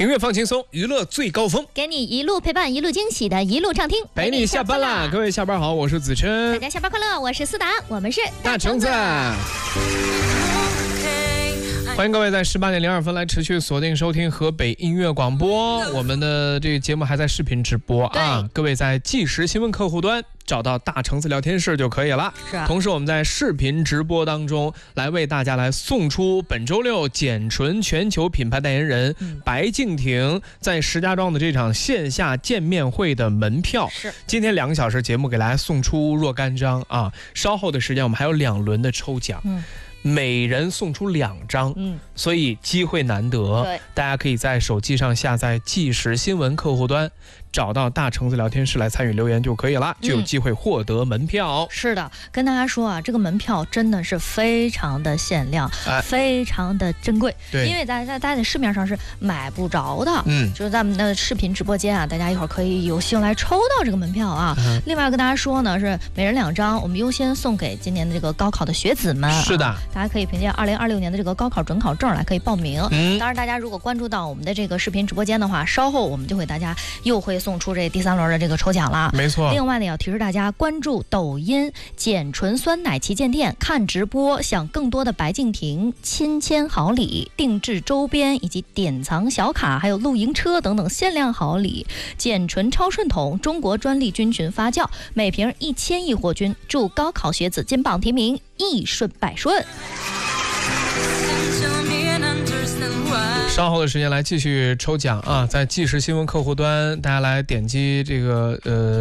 音乐放轻松，娱乐最高峰， 给你一路陪伴，一路惊喜的一路畅听， 陪你下班啦！各位下班好，我是子琛， 大家下班快乐，我是思达，我们是大橙子。欢迎各位在18点02分来持续锁定收听河北音乐广播，我们的这个节目还在视频直播啊，各位在即时新闻客户端找到大橙子聊天室就可以了。同时我们在视频直播当中来为大家来送出本周六简纯全球品牌代言人白敬亭在石家庄的这场线下见面会的门票。今天2个小时节目给大家送出若干张啊，稍后的时间我们还有2轮的抽奖。每人送出2张，所以机会难得，大家可以在手机上下载即时新闻客户端，找到大橙子聊天室来参与留言就可以了，就有机会获得门票。是的， 跟大家说啊，这个门票真的是非常的限量，非常的珍贵，因为大家在市面上是买不着的。就是在我们的视频直播间啊，大家一会儿可以有幸来抽到这个门票啊。另外跟大家说呢，是每人2张，我们优先送给今年的这个高考的学子们。是的，大家可以凭借2026年的这个高考准考证来可以报名。当然，大家如果关注到我们的这个视频直播间的话，稍后我们就会大家又会送出这第3轮的这个抽奖了。没错。另外呢，要提示大家关注抖音简纯酸奶旗舰店，看直播，享更多的白敬亭亲签好礼、定制周边以及典藏小卡，还有露营车等等限量好礼。简纯超顺桶中国专利菌群发酵，每瓶1000亿活菌，祝高考学子金榜题名，一顺百顺。 稍后的时间来继续抽奖啊，在即时新闻客户端，大家来点击这个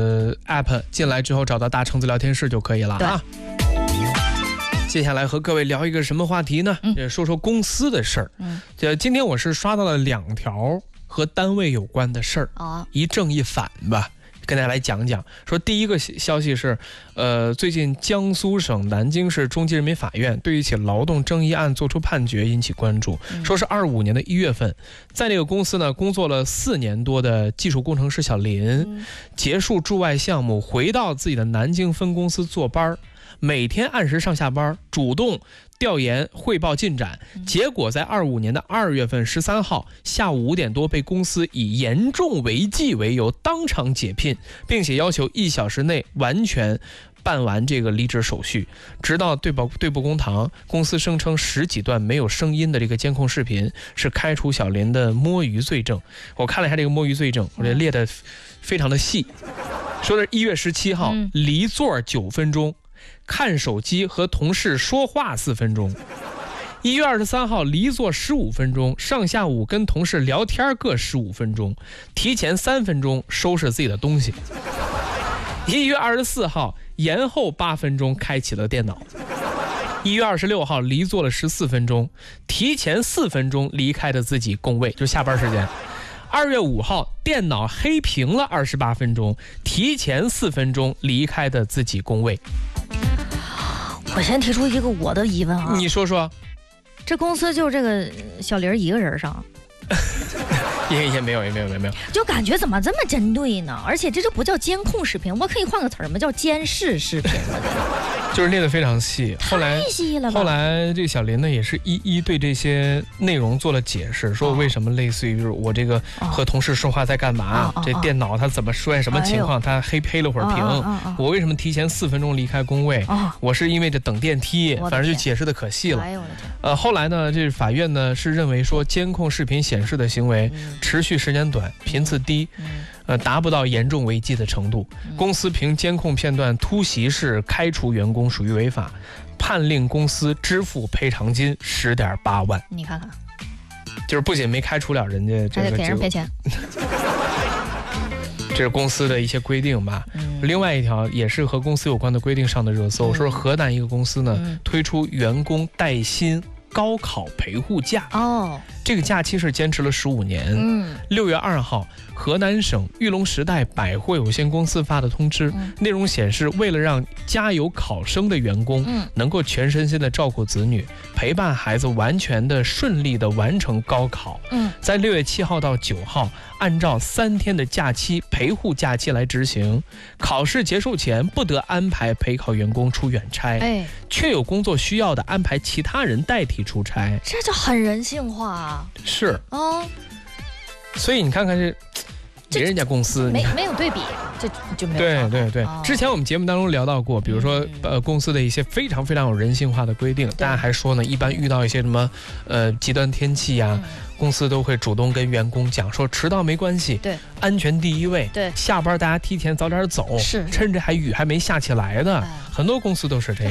app 进来之后，找到大橙子聊天室就可以了啊。接下来和各位聊一个什么话题呢？也说说公司的事儿。今天我是刷到了2条和单位有关的事儿，一正一反吧。跟大家来讲讲，说第一个消息是，最近江苏省南京市中级人民法院对一起劳动争议案作出判决，引起关注。说是25年的1月份，在这个公司呢工作了4年多的技术工程师小林，结束驻外项目，回到自己的南京分公司坐班，每天按时上下班，主动调研汇报进展，结果在25年的2月份13号下午5点多被公司以严重违纪为由当场解聘，并且要求1小时内完全办完这个离职手续。直到对簿公堂，公司声称10几段没有声音的这个监控视频是开除小林的摸鱼罪证。我看了一下这个摸鱼罪证，我这列得非常的细。说的是1月17号离座9分钟，看手机和同事说话4分钟。1月23号离座15分钟，上下午跟同事聊天各15分钟，提前3分钟收拾自己的东西。1月24号延后8分钟开启了电脑。1月26号离座了14分钟，提前4分钟离开的自己工位，就下班时间。2月5号电脑黑屏了28分钟，提前4分钟离开的自己工位。 我先提出一个我的疑问啊， 你说说， 这公司就这个小林一个人上？ 也没有， 就感觉怎么这么针对呢？而且这就不叫监控视频，我可以换个词儿吗？叫监视视频。 就是列得非常细， 太细了吧。 后来这个小林呢也是一对这些内容做了解释，说为什么类似于就是我这个和同事说话在干嘛，这电脑它怎么出现什么情况，它黑了会儿屏，我为什么提前4分钟离开工位，我是因为这等电梯，反正就解释的可细了。后来呢，这法院呢是认为说监控视频显示的行为持续时间短，频次低，达不到严重违纪的程度，公司凭监控片段突袭式开除员工属于违法，判令公司支付赔偿金10.8万。 你看看， 就是不仅没开除了人家， 还得给人赔钱。 这是公司的一些规定吧。另外一条也是和公司有关的规定上的热搜，说河南一个公司呢推出员工带薪高考陪护假。这个假期是坚持了15年。6月2号，河南省玉龙时代百货有限公司发的通知，内容显示，为了让家有考生的员工能够全身心的照顾子女，陪伴孩子完全的顺利的完成高考，在6月7号到9号，按照3天的假期陪护假期来执行。考试结束前不得安排陪考员工出远差，确有工作需要的安排其他人代替出差。 这就很人性化啊。 是所以你看看别人家公司没有对比，这就没有。 对，之前我们节目当中聊到过，比如说公司的一些非常非常有人性化的规定，大家还说呢，一般遇到一些什么极端天气呀，公司都会主动跟员工讲说迟到没关系， 对， 安全第一位， 对， 下班大家提前早点走， 是趁着雨还没下起来的，很多公司都是这样。